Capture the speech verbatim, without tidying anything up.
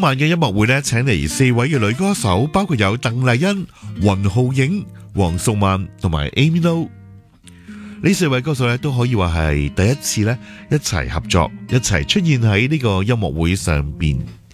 晚嘅音樂會呢，請嚟四位嘅女歌手，包括有鄧麗欣、雲浩影、黃淑曼同埋 Amy Lo。呢四位歌手咧都可以話係第一次咧一齊合作，一齊出現喺呢個音樂會上邊。